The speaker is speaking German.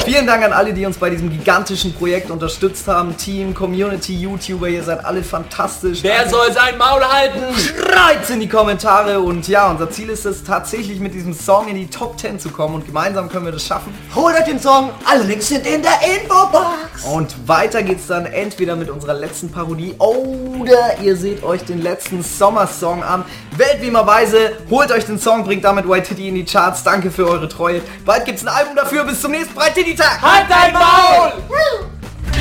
Vielen Dank an alle, die uns bei diesem gigantischen Projekt unterstützt haben. Team, Community, YouTuber, ihr seid alle fantastisch. Wer soll sein Maul halten? Schreit's in die Kommentare. Und ja, unser Ziel ist es tatsächlich mit diesem Song in die Top 10 zu kommen. Und gemeinsam können wir das schaffen. Holt euch den Song, alle Links sind in der Infobox. Und weiter geht's dann entweder mit unserer letzten Parodie oder ihr seht euch den letzten Sommersong an. Weltbeamerweise, holt euch den Song, bringt damit White Titty in die Charts. Danke für eure Treue. Bald gibt's ein Album dafür. Bis zum nächsten Breititty-Tag. Halt dein Maul!